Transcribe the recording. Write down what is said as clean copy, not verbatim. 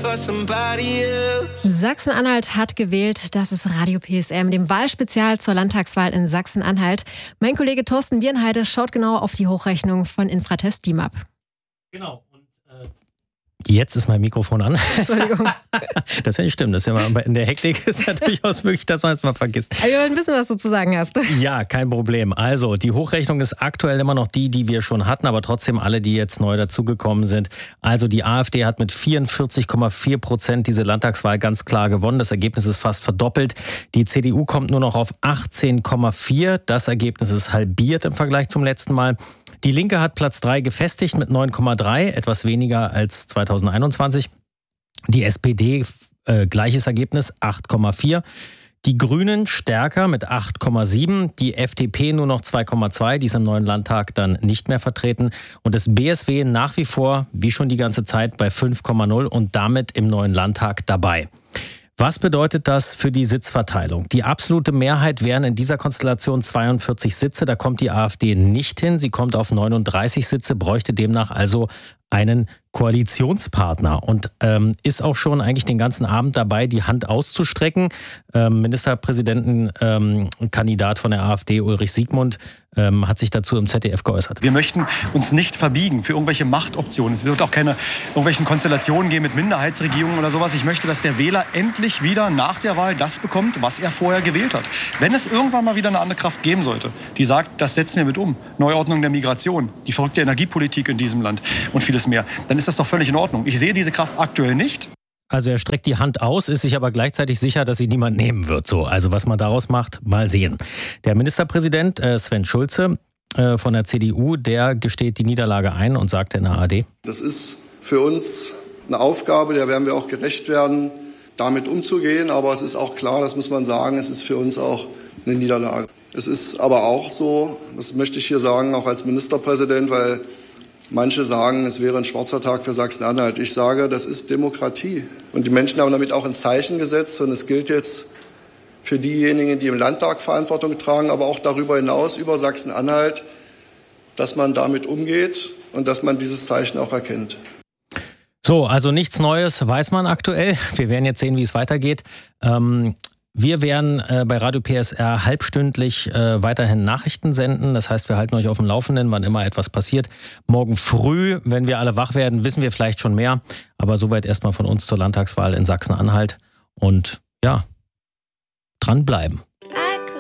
Sachsen-Anhalt hat gewählt. Das ist Radio PSR mit dem Wahlspezial zur Landtagswahl in Sachsen-Anhalt. Mein Kollege Thorsten Birnheide schaut genau auf die Hochrechnung von Infratest DIMAP. Genau. Jetzt ist mein Mikrofon an. Entschuldigung. Das ist ja nicht stimmt. Das ist ja mal, in der Hektik ist ja durchaus möglich, dass man es mal vergisst. Aber wir wollen wissen, was du zu sagen hast. Ja, kein Problem. Also, die Hochrechnung ist aktuell immer noch die wir schon hatten, aber trotzdem alle, die jetzt neu dazugekommen sind. Also, die AfD hat mit 44,4% diese Landtagswahl ganz klar gewonnen. Das Ergebnis ist fast verdoppelt. Die CDU kommt nur noch auf 18,4%. Das Ergebnis ist halbiert im Vergleich zum letzten Mal. Die Linke hat Platz 3 gefestigt mit 9,3, etwas weniger als 2021. Die SPD, gleiches Ergebnis, 8,4. Die Grünen stärker mit 8,7. Die FDP nur noch 2,2, die ist im neuen Landtag dann nicht mehr vertreten. Und das BSW nach wie vor, wie schon die ganze Zeit, bei 5,0 und damit im neuen Landtag dabei. Was bedeutet das für die Sitzverteilung? Die absolute Mehrheit wären in dieser Konstellation 42 Sitze. Da kommt die AfD nicht hin. Sie kommt auf 39 Sitze, bräuchte demnach also einen Koalitionspartner und ist auch schon eigentlich den ganzen Abend dabei, die Hand auszustrecken. Ministerpräsidentenkandidat von der AfD, Ulrich Siegmund, hat sich dazu im ZDF geäußert. Wir möchten uns nicht verbiegen für irgendwelche Machtoptionen. Es wird auch keine irgendwelchen Konstellationen geben mit Minderheitsregierungen oder sowas. Ich möchte, dass der Wähler endlich wieder nach der Wahl das bekommt, was er vorher gewählt hat. Wenn es irgendwann mal wieder eine andere Kraft geben sollte, die sagt, das setzen wir mit um, Neuordnung der Migration, die verrückte Energiepolitik in diesem Land und vieles mehr, dann ist das doch völlig in Ordnung. Ich sehe diese Kraft aktuell nicht. Also er streckt die Hand aus, ist sich aber gleichzeitig sicher, dass sie niemand nehmen wird. So, also was man daraus macht, mal sehen. Der Ministerpräsident Sven Schulze von der CDU, der gesteht die Niederlage ein und sagte in der ARD: Das ist für uns eine Aufgabe, der werden wir auch gerecht werden, damit umzugehen. Aber es ist auch klar, das muss man sagen, es ist für uns auch eine Niederlage. Es ist aber auch so, das möchte ich hier sagen, auch als Ministerpräsident, weil manche sagen, es wäre ein schwarzer Tag für Sachsen-Anhalt. Ich sage, das ist Demokratie. Und die Menschen haben damit auch ein Zeichen gesetzt. Und es gilt jetzt für diejenigen, die im Landtag Verantwortung tragen, aber auch darüber hinaus, über Sachsen-Anhalt, dass man damit umgeht und dass man dieses Zeichen auch erkennt. So, also nichts Neues weiß man aktuell. Wir werden jetzt sehen, wie es weitergeht. Wir werden bei Radio PSR halbstündlich weiterhin Nachrichten senden. Das heißt, wir halten euch auf dem Laufenden, wann immer etwas passiert. Morgen früh, wenn wir alle wach werden, wissen wir vielleicht schon mehr. Aber soweit erstmal von uns zur Landtagswahl in Sachsen-Anhalt. Und ja, dranbleiben.